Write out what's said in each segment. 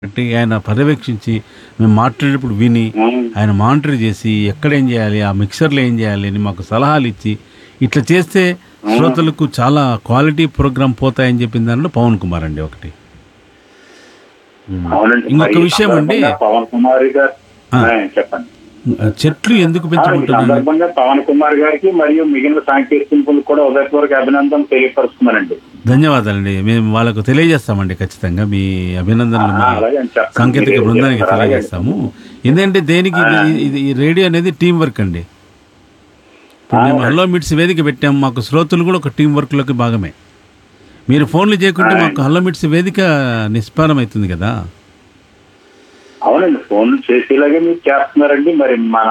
అంటే ఆయన పర్యవేక్షించి మేము మాట్లాడేటప్పుడు విని ఆయన మానిటర్ చేసి ఎక్కడ ఏం చేయాలి, ఆ మిక్సర్లో ఏం చేయాలి అని మాకు సలహాలు ఇచ్చి ఇట్లా చేస్తే శ్రోతలకు చాలా క్వాలిటీ ప్రోగ్రామ్ పోతాయని చెప్పిన దానిలో పవన్ కుమార్ అండి ఒకటి. ఇంకొక విషయం అండి, పవన్ కుమార్ గారు చెప్పండి. చెట్లు ఎందుకు ఈ పెంచుకుంటున్నాను? సందర్భంగా పవన్ కుమార్ గారికి మరియు మిగిలిన సాంకేతికులకు కూడా ఉదయపూర్వక అభినందన తెలియపరుస్తున్నానండి. ధన్యవాదాలండి. మేము వాళ్ళకు తెలియజేస్తామండి, ఖచ్చితంగా మీ అభినందనలు మా అలాగే అని చెప్పండి. సాంకేతిక మీరు బృందానికి అలాగే తెలియజేస్తాము. ఎందుకంటే దేనికి ఈ రేడియో అనేది టీం వర్క్ అండి. ఇప్పుడు మేము హలో మిట్స్ వేదిక పెట్టాము, మాకు శ్రోతలు కూడా ఒక టీం వర్క్లోకి భాగమే. మీరు ఫోన్లు చేయకుంటే మాకు హలో మిట్స్ వేదిక నిష్పారం అవుతుంది కదా. అవునండి, ఫోన్లు చేసేలాగే మీరు చేస్తున్నారండి. మరి మన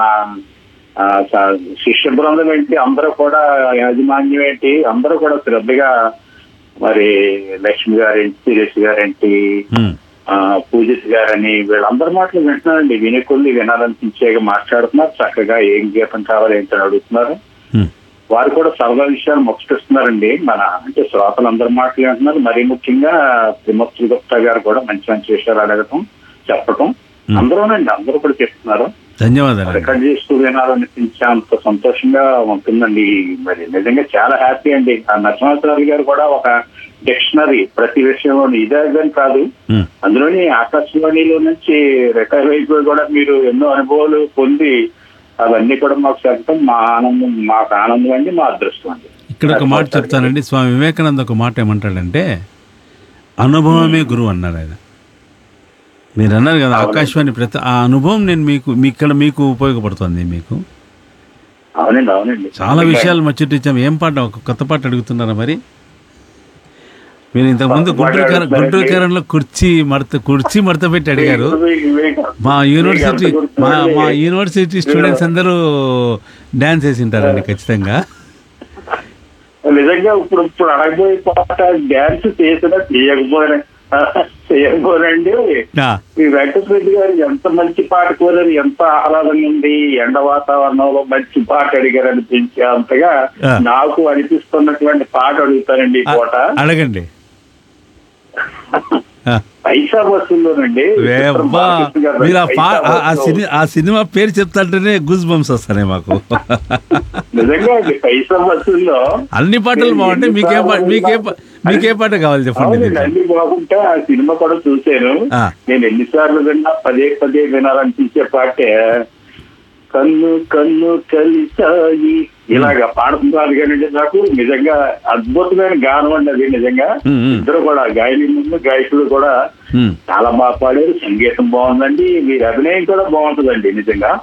శిష్య బృందం ఏంటి, అందరూ కూడా యాజమాన్యం ఏంటి, అందరూ కూడా శ్రద్ధగా మరి లక్ష్మి గారేంటి, సురేష్ గారేంటి, పూజిత్ గారని వీళ్ళందరి మాటలు వింటున్నారండి. వినే కొద్ది వినాలనిపించేగా మాట్లాడుతున్నారు. చక్కగా ఏం గీతం కావాలి ఏంటని అడుగుతున్నారు. వారు కూడా సరదా విషయాలు ముచ్చటిస్తున్నారండి. మన అంటే శ్రోతలందరి మాటలు వింటున్నారు. మరీ ముఖ్యంగా త్రిమూర్తి గుప్తా గారు కూడా మంచి మంచి విషయాలు అడగటం, చెప్పటం అందరూనండి, అందరూ కూడా చెప్తున్నారు. ధన్యవాదాలు. రికార్డ్ చేస్తూ వినాలనిపించే అంత సంతోషంగా ఉంటుందండి. మరి నిజంగా చాలా హ్యాపీ అండి. ఆ నరసింహారావు గారు కూడా ఒక డిక్షనరీ ప్రతి విషయంలోని ఇదే అని కాదు, అందులోని ఆకాశవాణిలో నుంచి రిటైర్ అయిపోయి కూడా మీరు ఎన్నో అనుభవాలు పొంది అవన్నీ కూడా మాకు చెప్పడం మా ఆనందం, మాకు ఆనందం అండి, మా అదృష్టం అండి. ఇక్కడ ఒక మాట చెప్తానండి. స్వామి వివేకానంద ఒక మాట ఏమంటాడంటే, అనుభవమే గురువు అన్నారు ఆయన. మీరు అన్నారు కదా ఆకాశవాణి ప్రతి ఆ అనుభవం నేను మీకు ఉపయోగపడుతుంది. మీకు అవునండి, అవునండి, చాలా విషయాలు మర్చిట్టించాం. ఏం పాట, ఒక కొత్త పాట అడుగుతున్నారా? మరి మీరు ఇంతకుముందు గుంటూరు కారంలో కుర్చీ మడత పెట్టి అడిగారు. మా యూనివర్సిటీ స్టూడెంట్స్ అందరూ డాన్స్ వేసి ఉంటారండి ఖచ్చితంగా. నిజంగా ఇప్పుడు అడగబోయే పాట డాన్స్ చేసినా చేయకపోనండి. ఈ వెంకటరెడ్డి గారు ఎంత మంచి పాట కోరారు, ఎంత ఆహ్లాదంగా ఉంది, ఎండ వాతావరణంలో మంచి పాట అడిగారు అనిపించే అంతగా నాకు అనిపిస్తున్నటువంటి పాట అడుగుతానండి. ఈ పూట అడగండి. పైసా వసూల్లోనండి. మీరు ఆ సినిమా పేరు చెప్తాంటేనే గూస్ బంప్స్ వస్తాయి మాకు. నిజంగా అండి, పైసా వసూల్లో అన్ని పాటలు బాగుంటాయి. మీకే పాట కావాలి చెప్పండి. అన్ని బాగుంటే ఆ సినిమా కూడా చూశాను. నేను ఎన్నిసార్లు విన్నా పదే వినాలనిపించే పాటే కన్ను కన్ను కలిసాయి. ఇలాగా పాడుతున్నారు కానీ నాకు నిజంగా అద్భుతమైన గానం అండి అది. నిజంగా ఇద్దరు కూడా గాయకులు కూడా చాలా బాగా పాడారు. సంగీతం బాగుందండి, మీరు అభినయం కూడా బాగుంటుందండి. నిజంగా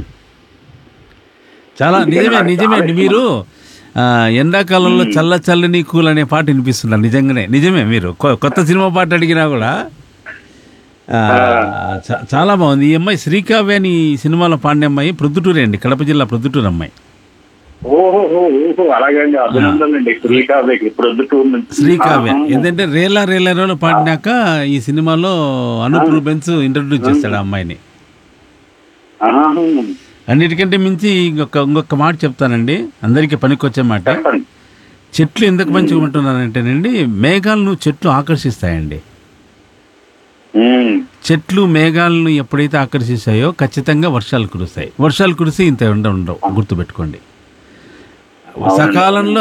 చాలా నిజమే అండి. మీరు ఎండాకాలంలో చల్లని కూల్ అనే పాట వినిపిస్తున్నారు. నిజమే. మీరు కొత్త సినిమా పాట అడిగినా కూడా చాలా బాగుంది. ఈ అమ్మాయి శ్రీకావ్య అని సినిమాలో పాడిన అమ్మాయి ప్రొద్దుటూరే అండి, కడప జిల్లా ప్రొద్దుటూరు అమ్మాయి. ఓహో, అలాగండి, అభినందనండి ప్రొద్దుటూరు నుంచి శ్రీకావ్య. ఏంటంటే రేలా పాడినాక ఈ సినిమాలో అనూప్ రూబెన్స్ ఇంట్రడ్యూస్ చేస్తాడు ఆ అమ్మాయిని. అన్నిటికంటే మించి ఇంకొక మాట చెప్తానండి, అందరికీ పనికొచ్చే మాట. చెట్లు ఎందుకు మంచిగా ఉంటున్నారంటేనండి, మేఘాలను చెట్లు ఆకర్షిస్తాయండి. చెట్లు మేఘాలను ఎప్పుడైతే ఆకర్షిస్తాయో ఖచ్చితంగా వర్షాలు కురిసి ఇంత ఉండవు. గుర్తుపెట్టుకోండి. సకాలంలో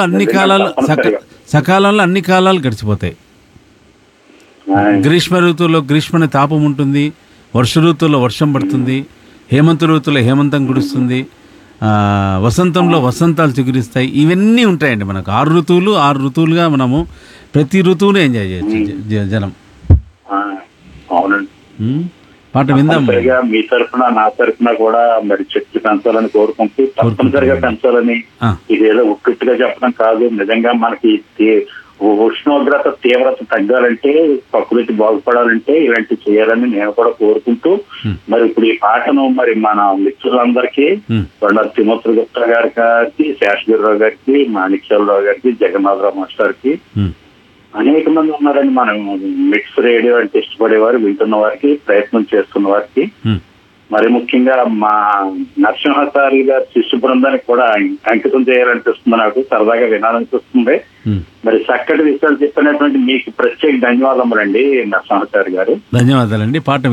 అన్ని కాలాలు గడిచిపోతాయి. గ్రీష్మ ఋతువులో గ్రీష్మ తాపం ఉంటుంది, వర్ష ఋతువులో వర్షం పడుతుంది, హేమంత ఋతువులో హేమంతం కురుస్తుంది, వసంతంలో వసంతాలు చిగురిస్తాయి. ఇవన్నీ ఉంటాయండి మనకు. 6 ఋతువులుగా మనము ప్రతి ఋతువును ఎంజాయ్ చేయొచ్చు జనం. అవునండి, పాట విందాం. మీ తరఫున నా తరఫున కూడా మరి చెట్లు పెంచాలని కోరుకుంటూ తప్పనిసరిగా పెంచాలని. ఇదేదో ఉట్టుగా చెప్పడం కాదు, నిజంగా మనకి ఉష్ణోగ్రత తీవ్రత తగ్గాలంటే, ప్రకృతి బాగుపడాలంటే ఇలాంటివి చేయాలని నేను కూడా కోరుకుంటూ, మరి ఇప్పుడు ఈ పాటను మరి మన మిత్రులందరికీ త్రిమూర్తి గుప్తా గారికి, శేషగిరిరావు గారికి, మాణిక్యాలరావు గారికి, జగన్నాథరావు మాస్టర్ గారికి, అనేక మంది ఉన్నారండి మనం మిక్స్ రేడియో అంటే ఇష్టపడేవారు, వింటున్న వారికి, ప్రయత్నం చేస్తున్న వారికి, మరి ముఖ్యంగా మా నరసింహాచారి గారి శిష్య బృందానికి కూడా అంకితం చేయాలనిపిస్తుంది. నాకు సరదాగా వినాలనిపిస్తుంది. మరి చక్కటి విషయాలు చెప్పినటువంటి మీకు ప్రత్యేక ధన్యవాదములండి నరసింహాచారి గారు. ధన్యవాదాలండి. పాట